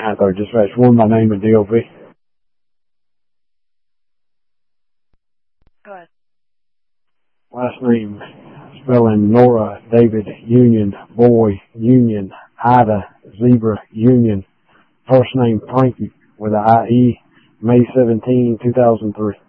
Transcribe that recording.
930 Dispatch 1, my name is DOV. Go ahead. Last name, spelling Nora, David, Union, Boy, Union, Ida, Zebra, Union. First name Frankie with a IE, May 17, 2003.